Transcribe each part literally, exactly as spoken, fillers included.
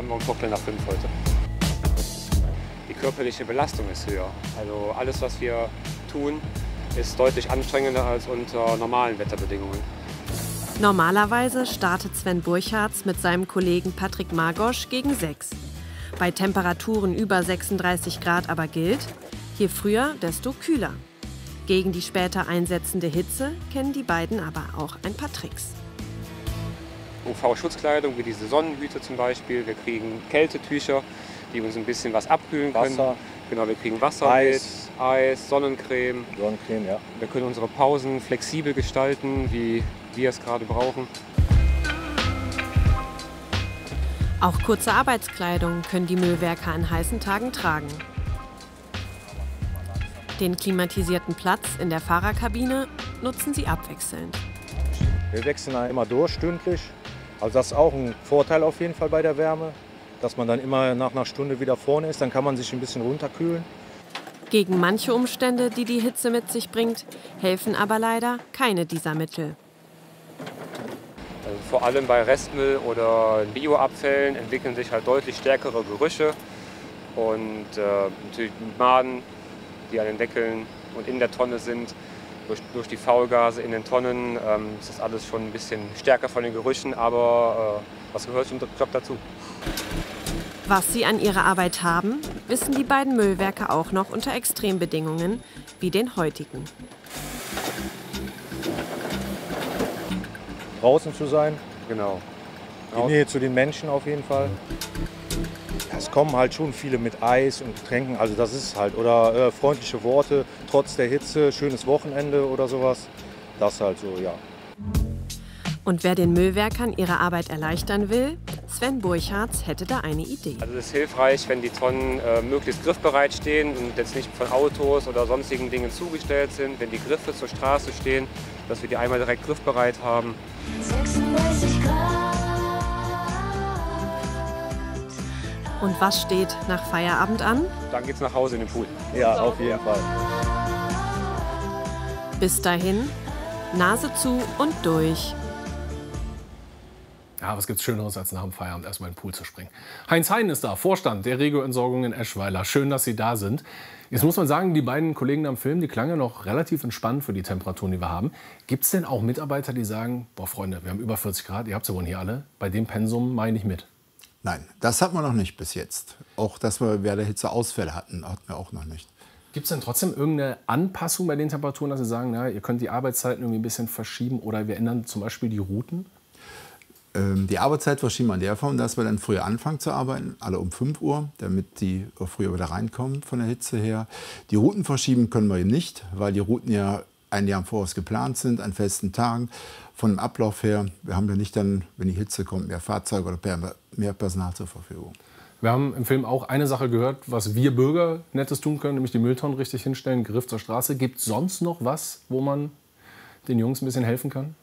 haben wir um Viertel nach fünf heute. Die körperliche Belastung ist höher. Also alles, was wir tun, ist deutlich anstrengender als unter normalen Wetterbedingungen. Normalerweise startet Sven Burchardt mit seinem Kollegen Patrick Margosch gegen sechs. Bei Temperaturen über sechsunddreißig Grad aber gilt, je früher, desto kühler. Gegen die später einsetzende Hitze kennen die beiden aber auch ein paar Tricks. U V-Schutzkleidung, wie diese Sonnenhüte zum Beispiel. Wir kriegen Kältetücher, die uns ein bisschen was abkühlen können. Wasser. Genau, wir kriegen Wasser Eis. mit, Eis, Sonnencreme. Sonnencreme, ja. Wir können unsere Pausen flexibel gestalten, wie wir es gerade brauchen. Auch kurze Arbeitskleidung können die Müllwerker an heißen Tagen tragen. Den klimatisierten Platz in der Fahrerkabine nutzen sie abwechselnd. Wir wechseln da immer durch, stündlich. Also das ist auch ein Vorteil auf jeden Fall bei der Wärme, dass man dann immer nach einer Stunde wieder vorne ist. Dann kann man sich ein bisschen runterkühlen. Gegen manche Umstände, die die Hitze mit sich bringt, helfen aber leider keine dieser Mittel. Also vor allem bei Restmüll oder Bioabfällen entwickeln sich halt deutlich stärkere Gerüche. Und äh, natürlich Maden, die an den Deckeln und in der Tonne sind. Durch, durch die Faulgase in den Tonnen ähm, ist das alles schon ein bisschen stärker von den Gerüchen, aber äh, was gehört zum Job dazu? Was sie an ihrer Arbeit haben, wissen die beiden Müllwerker auch noch unter Extrembedingungen wie den heutigen. Draußen zu sein, Genau. die Nähe zu den Menschen auf jeden Fall. Es kommen halt schon viele mit Eis und Getränken, also das ist halt. Oder äh, freundliche Worte, trotz der Hitze, schönes Wochenende oder sowas. Das halt so, ja. Und wer den Müllwerkern ihre Arbeit erleichtern will, Sven Burchardt hätte da eine Idee. Also es ist hilfreich, wenn die Tonnen äh, möglichst griffbereit stehen und jetzt nicht von Autos oder sonstigen Dingen zugestellt sind. Wenn die Griffe zur Straße stehen, dass wir die einmal direkt griffbereit haben. sechsunddreißig Grad. Und was steht nach Feierabend an? Dann geht's nach Hause in den Pool. Ja, auf jeden Fall. Bis dahin, Nase zu und durch. Ja, was gibt's Schöneres, als nach dem Feierabend erstmal in den Pool zu springen? Heinz Hein ist da, Vorstand der Regio-Entsorgung in Eschweiler. Schön, dass Sie da sind. Jetzt muss man sagen, die beiden Kollegen am Film, die klangen ja noch relativ entspannt für die Temperaturen, die wir haben. Gibt es denn auch Mitarbeiter, die sagen, boah Freunde, wir haben über vierzig Grad, ihr habt ja wohl hier alle, bei dem Pensum mache ich nicht mit? Nein, das hat man noch nicht bis jetzt. Auch, dass wir während der Hitze Ausfälle hatten, hatten wir auch noch nicht. Gibt es denn trotzdem irgendeine Anpassung bei den Temperaturen, dass Sie sagen, na, ihr könnt die Arbeitszeiten irgendwie ein bisschen verschieben oder wir ändern zum Beispiel die Routen? Ähm, die Arbeitszeit verschieben wir in der Form, dass wir dann früher anfangen zu arbeiten, alle um fünf Uhr, damit die auch früher wieder reinkommen von der Hitze her. Die Routen verschieben können wir nicht, weil die Routen ja ein Jahr im Voraus geplant sind, an festen Tagen. Von dem Ablauf her, wir haben ja nicht dann, wenn die Hitze kommt, mehr Fahrzeuge oder mehr Personal zur Verfügung. Wir haben im Film auch eine Sache gehört, was wir Bürger Nettes tun können, nämlich die Mülltonnen richtig hinstellen, Griff zur Straße. Gibt es sonst noch was, wo man den Jungs ein bisschen helfen kann?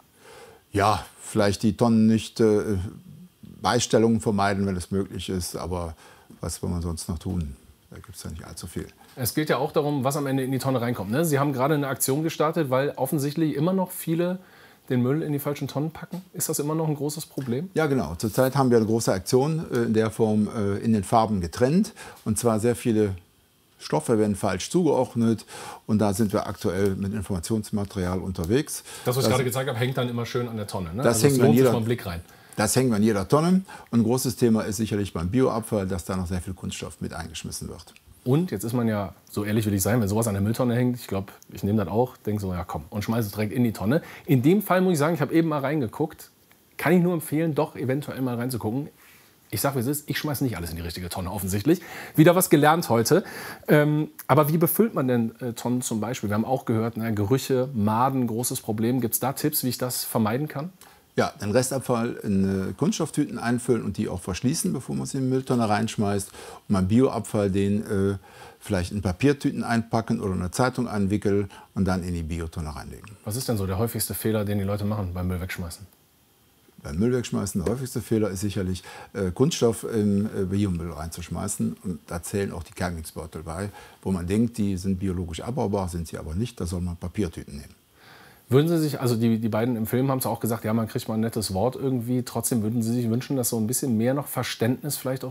Ja, vielleicht die Tonnen nicht, äh, Beistellungen vermeiden, wenn es möglich ist. Aber was will man sonst noch tun? Da gibt es ja nicht allzu viel. Es geht ja auch darum, was am Ende in die Tonne reinkommt. Ne? Sie haben gerade eine Aktion gestartet, weil offensichtlich immer noch viele den Müll in die falschen Tonnen packen. Ist das immer noch ein großes Problem? Ja, genau. Zurzeit haben wir eine große Aktion äh, in der Form äh, in den Farben getrennt. Und zwar sehr viele Stoffe werden falsch zugeordnet. Und da sind wir aktuell mit Informationsmaterial unterwegs. Das, was ich gerade gezeigt habe, hängt dann immer schön an der Tonne. Ne? Das also hängt an jeder, mal einen Blick rein. Das hängen wir an jeder Tonne. Und ein großes Thema ist sicherlich beim Bioabfall, dass da noch sehr viel Kunststoff mit eingeschmissen wird. Und jetzt ist man ja, so ehrlich will ich sein, wenn sowas an der Mülltonne hängt, ich glaube, ich nehme das auch, denke so, ja komm, und schmeiße es direkt in die Tonne. In dem Fall muss ich sagen, ich habe eben mal reingeguckt, kann ich nur empfehlen, doch eventuell mal reinzugucken. Ich sage, wie es ist, ich schmeiße nicht alles in die richtige Tonne, offensichtlich. Wieder was gelernt heute. Ähm, aber wie befüllt man denn äh, Tonnen zum Beispiel? Wir haben auch gehört, na, Gerüche, Maden, großes Problem. Gibt es da Tipps, wie ich das vermeiden kann? Ja, den Restabfall in Kunststofftüten einfüllen und die auch verschließen, bevor man sie in die Mülltonne reinschmeißt. Und beim Bioabfall den äh, vielleicht in Papiertüten einpacken oder eine Zeitung einwickeln und dann in die Biotonne reinlegen. Was ist denn so der häufigste Fehler, den die Leute machen beim Müll wegschmeißen? Beim Müll wegschmeißen, der häufigste Fehler ist sicherlich, äh, Kunststoff im äh, Biomüll reinzuschmeißen. Und da zählen auch die Kerngingsbeutel bei, wo man denkt, die sind biologisch abbaubar, sind sie aber nicht. Da soll man Papiertüten nehmen. Würden Sie sich, also die, die beiden im Film haben es auch gesagt, ja, man kriegt mal ein nettes Wort irgendwie. Trotzdem würden Sie sich wünschen, dass so ein bisschen mehr noch Verständnis vielleicht auch